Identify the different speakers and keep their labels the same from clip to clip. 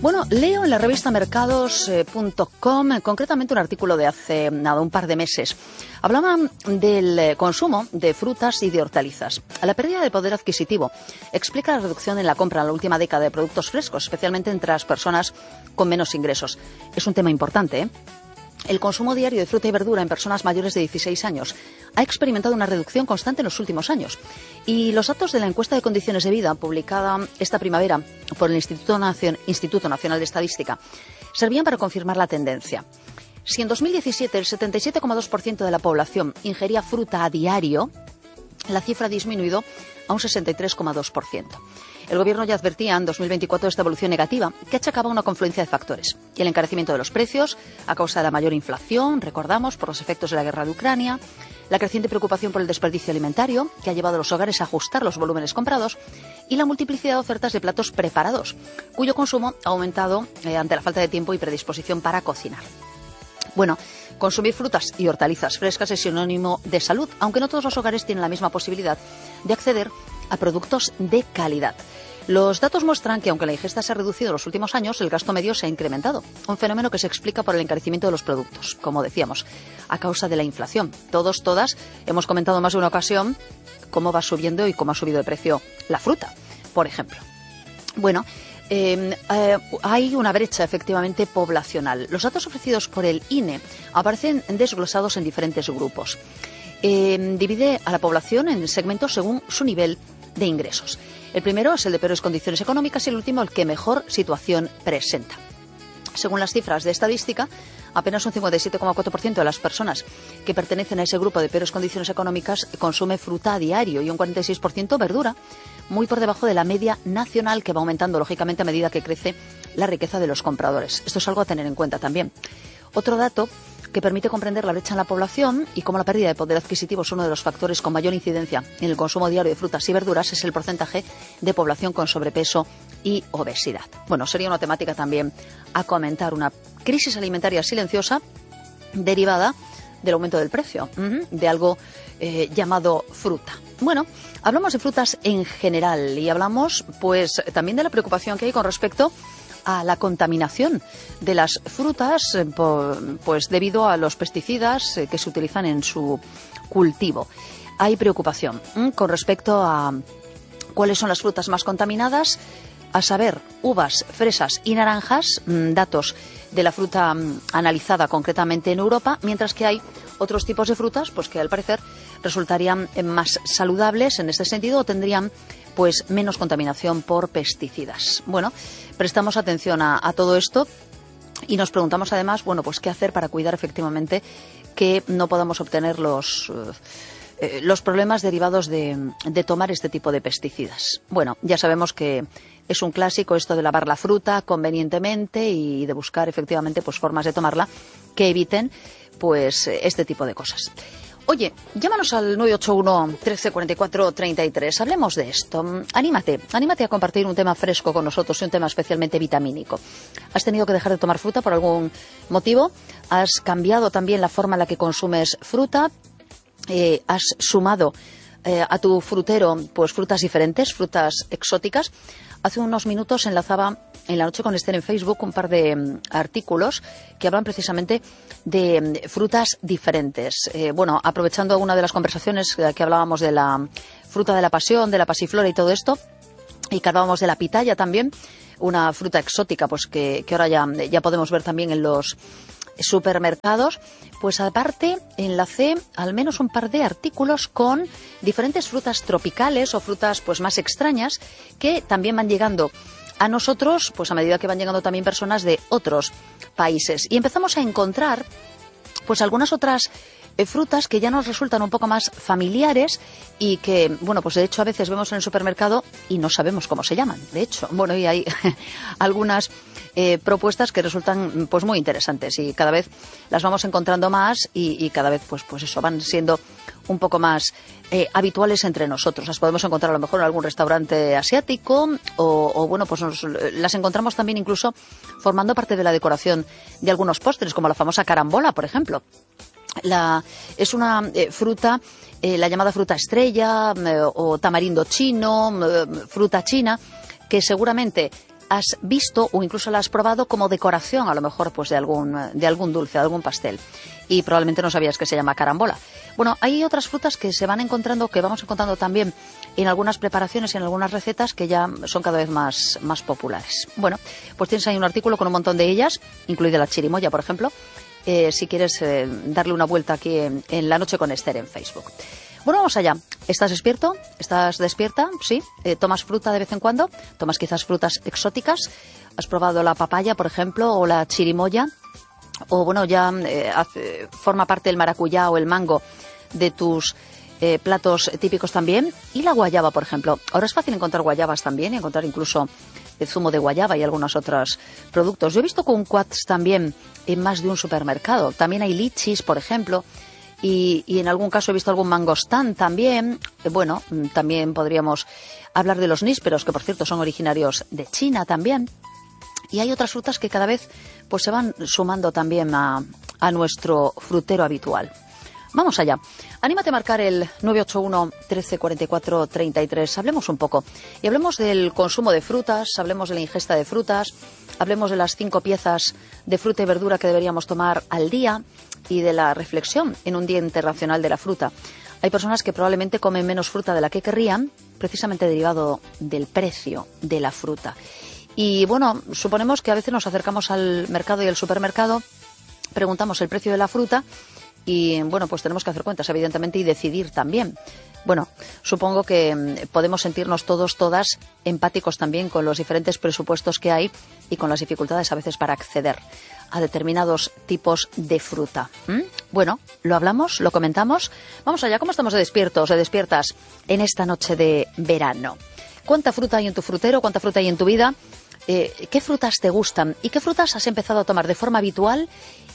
Speaker 1: Bueno, leo en la revista mercados.com, concretamente un artículo de hace un par de meses. Hablaban del consumo de frutas y de hortalizas. La pérdida de poder adquisitivo explica la reducción en la compra en la última década de productos frescos, especialmente entre las personas con menos ingresos. Es un tema importante, ¿eh? El consumo diario de fruta y verdura en personas mayores de 16 años ha experimentado una reducción constante en los últimos años. Y los datos de la encuesta de condiciones de vida, publicada esta primavera por el Instituto Nacional de Estadística, servían para confirmar la tendencia. Si en 2017 el 77,2% de la población ingería fruta a diario, la cifra ha disminuido a un 63,2%. El Gobierno ya advertía en 2024 de esta evolución negativa, que achacaba una confluencia de factores. Y el encarecimiento de los precios, a causa de la mayor inflación, recordamos, por los efectos de la guerra de Ucrania, la creciente preocupación por el desperdicio alimentario, que ha llevado a los hogares a ajustar los volúmenes comprados, y la multiplicidad de ofertas de platos preparados, cuyo consumo ha aumentado ante la falta de tiempo y predisposición para cocinar. Bueno, consumir frutas y hortalizas frescas es sinónimo de salud, aunque no todos los hogares tienen la misma posibilidad de acceder a productos de calidad. Los datos muestran que, aunque la ingesta se ha reducido en los últimos años, el gasto medio se ha incrementado, un fenómeno que se explica por el encarecimiento de los productos, como decíamos, a causa de la inflación. Todas hemos comentado más de una ocasión cómo va subiendo y cómo ha subido de precio la fruta, por ejemplo. Bueno, hay una brecha efectivamente poblacional. Los datos ofrecidos por el INE aparecen desglosados en diferentes grupos. Divide a la población en segmentos según su nivel de ingresos. El primero es el de peores condiciones económicas y el último el que mejor situación presenta. Según las cifras de estadística, apenas un 57,4% de las personas que pertenecen a ese grupo de peores condiciones económicas consume fruta a diario y un 46% verdura, muy por debajo de la media nacional, que va aumentando lógicamente a medida que crece la riqueza de los compradores. Esto es algo a tener en cuenta también. Otro dato que permite comprender la brecha en la población y cómo la pérdida de poder adquisitivo es uno de los factores con mayor incidencia en el consumo diario de frutas y verduras es el porcentaje de población con sobrepeso y obesidad. Bueno, sería una temática también a comentar, una crisis alimentaria silenciosa derivada del aumento del precio de algo llamado fruta. Bueno, hablamos de frutas en general y hablamos pues también de la preocupación que hay con respecto a la contaminación de las frutas, pues debido a los pesticidas que se utilizan en su cultivo. Hay preocupación con respecto a cuáles son las frutas más contaminadas, a saber, uvas, fresas y naranjas, datos de la fruta analizada concretamente en Europa, mientras que hay otros tipos de frutas pues que al parecer resultarían más saludables en este sentido o tendrían pues menos contaminación por pesticidas. Bueno, prestamos atención a todo esto y nos preguntamos además, bueno, pues qué hacer para cuidar efectivamente que no podamos obtener los problemas derivados de tomar este tipo de pesticidas. Bueno, ya sabemos que es un clásico esto de lavar la fruta convenientemente y de buscar efectivamente pues formas de tomarla que eviten pues este tipo de cosas. Oye, llámanos al 981 13 44 33. Hablemos de esto. Anímate a compartir un tema fresco con nosotros y un tema especialmente vitamínico. ¿Has tenido que dejar de tomar fruta por algún motivo? ¿Has cambiado también la forma en la que consumes fruta? ¿Has sumado a tu frutero pues frutas diferentes, frutas exóticas? Hace unos minutos enlazaba en La Noche con Esther en Facebook un par de artículos que hablan precisamente de frutas diferentes. Bueno, aprovechando una de las conversaciones que hablábamos de la fruta de la pasión, de la pasiflora y todo esto, y que hablábamos de la pitaya también, una fruta exótica pues que ahora ya podemos ver también en los supermercados, pues aparte enlacé al menos un par de artículos con diferentes frutas tropicales o frutas pues más extrañas que también van llegando a nosotros pues a medida que van llegando también personas de otros países y empezamos a encontrar pues algunas otras frutas que ya nos resultan un poco más familiares y que, bueno, pues de hecho a veces vemos en el supermercado y no sabemos cómo se llaman, de hecho. Bueno, y hay algunas propuestas que resultan pues muy interesantes y cada vez las vamos encontrando más y cada vez pues eso van siendo un poco más habituales entre nosotros. Las podemos encontrar a lo mejor en algún restaurante asiático o bueno, pues las encontramos también incluso formando parte de la decoración de algunos postres, como la famosa carambola, por ejemplo. Es una fruta, la llamada fruta estrella o tamarindo chino, fruta china, que seguramente has visto o incluso la has probado como decoración, a lo mejor pues de algún dulce, de algún pastel. Y probablemente no sabías que se llama carambola. Bueno, hay otras frutas que se van encontrando, que vamos encontrando también en algunas preparaciones y en algunas recetas que ya son cada vez más populares. Bueno, pues tienes ahí un artículo con un montón de ellas, incluida la chirimoya, por ejemplo, si quieres darle una vuelta aquí en La Noche con Esther en Facebook. Bueno, vamos allá. ¿Estás despierto? ¿Estás despierta? Sí. ¿Tomas fruta de vez en cuando? ¿Tomas quizás frutas exóticas? ¿Has probado la papaya, por ejemplo, o la chirimoya? O bueno, ya forma parte el maracuyá o el mango de tus platos típicos también. Y la guayaba, por ejemplo. Ahora es fácil encontrar guayabas también, encontrar incluso el zumo de guayaba y algunos otros productos. Yo he visto kumquats también en más de un supermercado. También hay lichis, por ejemplo. Y en algún caso he visto algún mangostán también. Bueno, también podríamos hablar de los nísperos, que por cierto son originarios de China también. Y hay otras frutas que cada vez pues se van sumando también a nuestro frutero habitual. Vamos allá. Anímate a marcar el 981 13 44 33. Hablemos un poco. Y hablemos del consumo de frutas, hablemos de la ingesta de frutas, hablemos de las 5 piezas de fruta y verdura que deberíamos tomar al día y de la reflexión en un Día Internacional de la Fruta. Hay personas que probablemente comen menos fruta de la que querrían, precisamente derivado del precio de la fruta. Y bueno, suponemos que a veces nos acercamos al mercado y al supermercado, preguntamos el precio de la fruta y bueno, pues tenemos que hacer cuentas, evidentemente, y decidir también. Bueno, supongo que podemos sentirnos todas empáticos también con los diferentes presupuestos que hay y con las dificultades a veces para acceder a determinados tipos de fruta. Bueno, lo hablamos, lo comentamos. Vamos allá, ¿cómo estamos de despiertos, de despiertas en esta noche de verano? ¿Cuánta fruta hay en tu frutero? ¿Cuánta fruta hay en tu vida? ¿Qué frutas te gustan? ¿Y qué frutas has empezado a tomar de forma habitual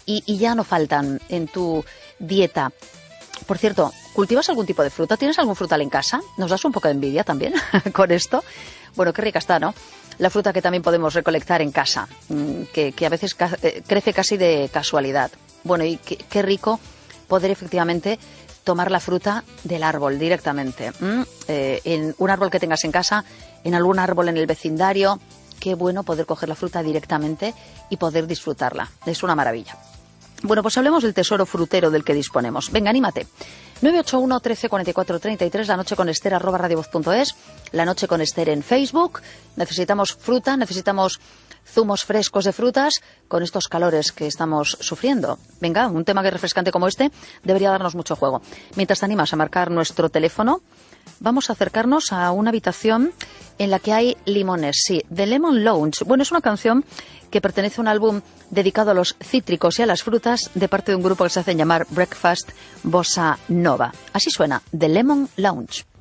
Speaker 1: y ya no faltan en tu dieta? Por cierto, ¿cultivas algún tipo de fruta? ¿Tienes algún frutal en casa? ¿Nos das un poco de envidia también con esto? Bueno, qué rica está, ¿no? La fruta que también podemos recolectar en casa, que a veces crece casi de casualidad. Bueno, y qué rico poder efectivamente tomar la fruta del árbol directamente. En un árbol que tengas en casa, en algún árbol en el vecindario. Qué bueno poder coger la fruta directamente y poder disfrutarla. Es una maravilla. Bueno, pues hablemos del tesoro frutero del que disponemos. Venga, anímate. 981 13 44 33, La Noche con Esther @radiovoz.es, La Noche con Esther en Facebook. Necesitamos fruta, necesitamos zumos frescos de frutas con estos calores que estamos sufriendo. Venga, un tema que es refrescante como este debería darnos mucho juego. Mientras te animas a marcar nuestro teléfono, vamos a acercarnos a una habitación en la que hay limones. Sí, The Lemon Lounge. Bueno, es una canción que pertenece a un álbum dedicado a los cítricos y a las frutas de parte de un grupo que se hacen llamar Breakfast Bossa Nova. Así suena, The Lemon Lounge.